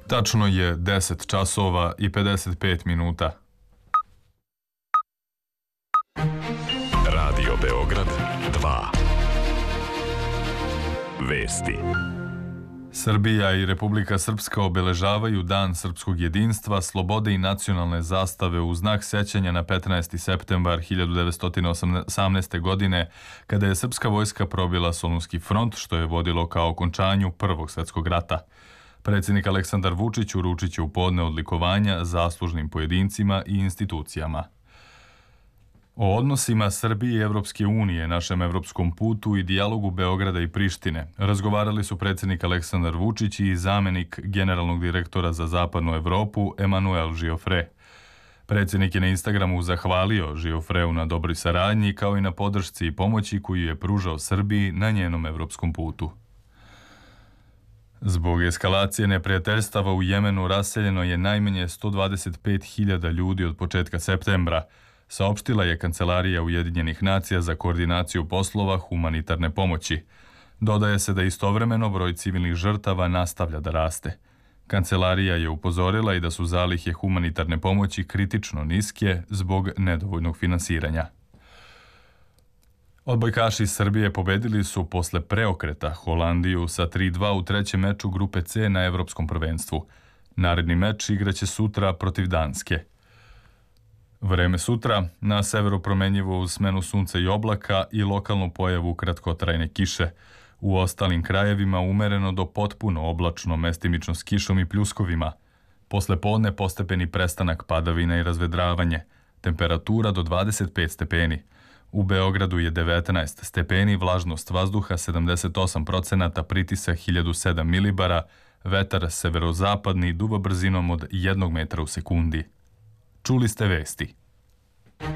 Tačno je 10 časova i 55 minuta. Radio Beograd 2. Vesti. Srbija i Republika Srpska obeležavaju Dan srpskog jedinstva, slobode i nacionalne zastave u znak sećanja na 15. septembar 1918. godine, kada je srpska vojska probila Solunski front, što je vodilo ka okončanju Prvog svjetskog rata. Predsjednik Aleksandar Vučić uručit će u podne odlikovanja zaslužnim pojedincima i institucijama. O odnosima Srbije i Evropske unije, našem evropskom putu i dijalogu Beograda i Prištine razgovarali su predsjednik Aleksandar Vučić i zamjenik generalnog direktora za zapadnu Evropu Emanuel Giofre. Predsjednik je na Instagramu zahvalio Giofreu na dobroj saradnji kao i na podršci i pomoći koju je pružao Srbiji na njenom evropskom putu. Zbog eskalacije neprijateljstava u Jemenu raseljeno je najmanje 125.000 ljudi od početka septembra, saopštila je Kancelarija Ujedinjenih nacija za koordinaciju poslova humanitarne pomoći. Dodaje se da istovremeno broj civilnih žrtava nastavlja da raste. Kancelarija je upozorila i da su zalihe humanitarne pomoći kritično niske zbog nedovoljnog finansiranja. Odbojkaši iz Srbije pobedili su posle preokreta Holandiju sa 3:2 u trećem meču grupe C na Evropskom prvenstvu. Naredni meč igraće sutra protiv Danske. Vreme sutra, na severu promenjivo uz smenu sunca i oblaka i lokalnu pojavu kratkotrajne kiše. U ostalim krajevima umereno do potpuno oblačno, mestimično s kišom i pljuskovima. Posle podne postepeni prestanak padavina i razvedravanje. Temperatura do 25 stepeni. U Beogradu je 19 stepeni, vlažnost vazduha 78%, pritisak 1007 milibara, vetar severozapadni duva brzinom od 1 metra u sekundi. Čuli ste vesti.